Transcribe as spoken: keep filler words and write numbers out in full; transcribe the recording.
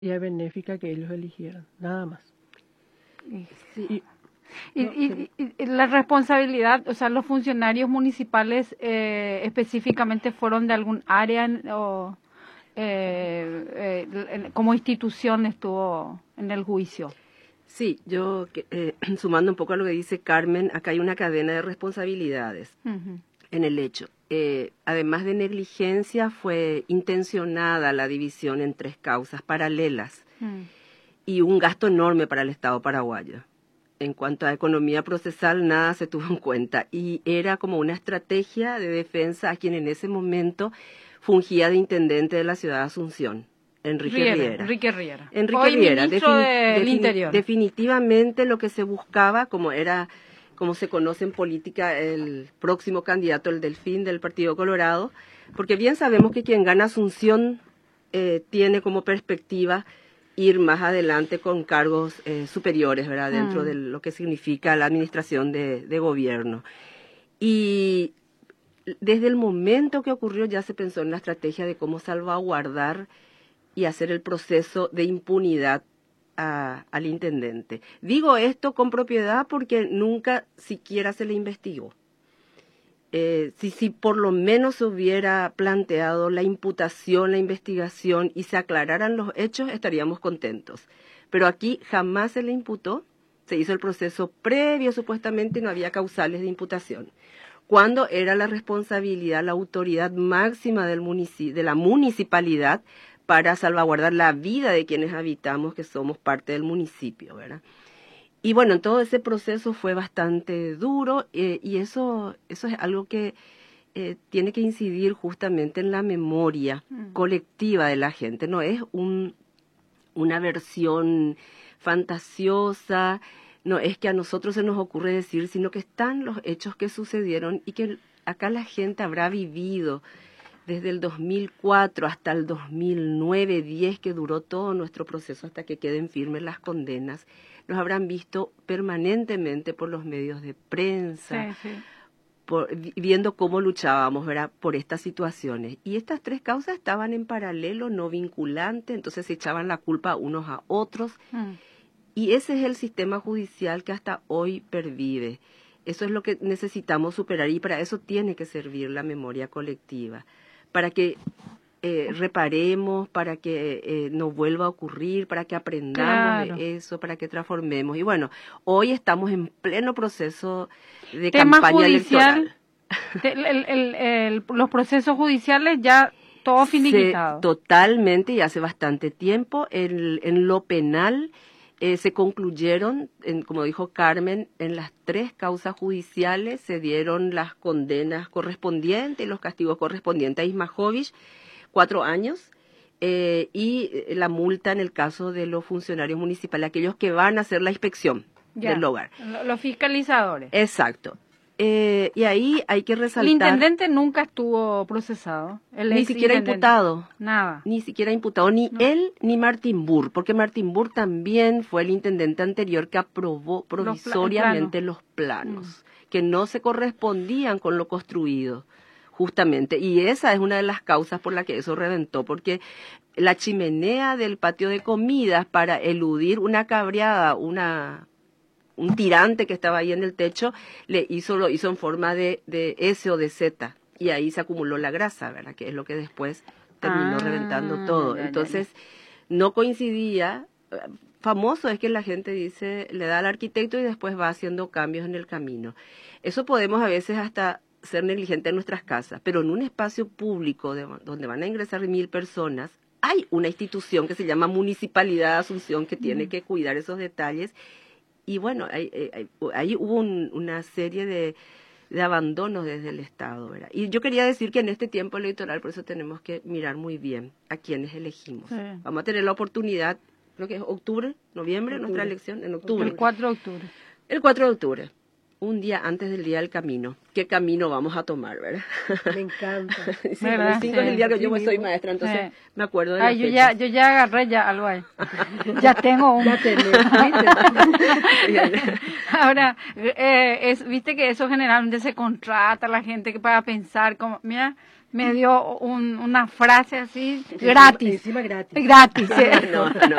y benéfica que ellos eligieron, nada más. Sí. Y, Y, no, y, y, y la responsabilidad, o sea, los funcionarios municipales eh, específicamente fueron de algún área en- o eh, eh, en- como institución estuvo en el juicio. Sí, yo que- eh, sumando un poco a lo que dice Carmen, acá hay una cadena de responsabilidades Ujú. en el hecho. Eh, además de negligencia, fue intencionada la división en tres causas paralelas Mm. y un gasto enorme para el Estado paraguayo. En cuanto a economía procesal, nada se tuvo en cuenta y era como una estrategia de defensa a quien en ese momento fungía de intendente de la ciudad de Asunción, Enrique Riera, Riera. Enrique Riera. Enrique Hoy Riera, ministro defini- del defini- Interior. definitivamente lo que se buscaba, como era, como se conoce en política, el próximo candidato, el Delfín del Partido Colorado, porque bien sabemos que quien gana Asunción eh, tiene como perspectiva ir más adelante con cargos eh, superiores, ¿verdad? Dentro Mm. de lo que significa la administración de, de gobierno. Y desde el momento que ocurrió ya se pensó en la estrategia de cómo salvaguardar y hacer el proceso de impunidad a- al intendente. Digo esto con propiedad porque nunca siquiera se le investigó. Eh, si, si por lo menos se hubiera planteado la imputación, la investigación y se aclararan los hechos, estaríamos contentos. Pero aquí jamás se le imputó, se hizo el proceso previo supuestamente y no había causales de imputación. Cuando era la responsabilidad, la autoridad máxima del munici- de la municipalidad para salvaguardar la vida de quienes habitamos, que somos parte del municipio, ¿verdad? Y bueno, todo ese proceso fue bastante duro eh, y eso, eso es algo que eh, tiene que incidir justamente en la memoria Mm. colectiva de la gente. No es un, una versión fantasiosa, no es que a nosotros se nos ocurre decir, sino que están los hechos que sucedieron y que acá la gente habrá vivido desde el dos mil cuatro hasta el dos mil nueve, diez, que duró todo nuestro proceso hasta que queden firmes las condenas. Nos habrán visto permanentemente por los medios de prensa, Sí, sí. por, vi- viendo cómo luchábamos, ¿verdad?, por estas situaciones. Y estas tres causas estaban en paralelo, no vinculantes, entonces se echaban la culpa unos a otros. Mm. Y ese es el sistema judicial que hasta hoy pervive. Eso es lo que necesitamos superar y para eso tiene que servir la memoria colectiva, para que eh, reparemos, para que eh, no vuelva a ocurrir, para que aprendamos Claro. de eso, para que transformemos. Y bueno, hoy estamos en pleno proceso de Tema campaña judicial, electoral. el- el- el- el- los procesos judiciales ya todo Se- finiquitado. totalmente, y hace bastante tiempo, en, en lo penal eh, se concluyeron, en, como dijo Carmen, en las tres causas judiciales se dieron las condenas correspondientes y los castigos correspondientes a Ismajovic, cuatro años, eh, y eh, la multa en el caso de los funcionarios municipales, aquellos que van a hacer la inspección Ya. del hogar. Lo- Los fiscalizadores. Exacto. Eh, y ahí hay que El resaltar, intendente nunca estuvo procesado. El ni ex siquiera intendente. imputado. Nada. Ni siquiera imputado, ni No. él ni Martín Burr, porque Martín Burr también fue el intendente anterior que aprobó pla- el provisoriamente los planos, que no se correspondían con lo construido, justamente. Y esa es una de las causas por la que eso reventó, porque la chimenea del patio de comidas, para eludir una cabreada, una un tirante que estaba ahí en el techo, le hizo lo hizo en forma de, de S o de Z, y ahí se acumuló la grasa, ¿verdad? Que es lo que después terminó Ah, reventando todo. ya, ya, Entonces, no coincidía. Famoso es que la gente dice, le da al arquitecto y después va haciendo cambios en el camino. Eso podemos a veces hasta ser negligentes en nuestras casas, pero en un espacio público de- donde van a ingresar mil personas, hay una institución que se llama Municipalidad de Asunción que tiene Mm. que cuidar esos detalles. Y bueno, ahí, ahí- ahí hubo un- una serie de, de abandonos desde el Estado, ¿verdad? Y yo quería decir que en este tiempo electoral, por eso tenemos que mirar muy bien a quienes elegimos. Sí. Vamos a tener la oportunidad, creo que es octubre, noviembre, Octubre. nuestra elección, en octubre. El cuatro de octubre. El cuatro de octubre, un día antes del Día del Camino. ¿Qué camino vamos a tomar, verdad? me encanta. Sí, ¿Verdad? el cinco es Sí. el día que yo Así soy mismo. maestra, entonces Sí. me acuerdo de la Ay, yo fecha. ya, yo ya agarré ya algo ahí. Ya tengo un. Ya tenés, ¿viste? Ahora, eh, es, viste que eso generalmente se contrata a la gente que para pensar como, mira, me dio un, una frase así, gratis. Encima gratis. Gratis. ¿eh? No, no.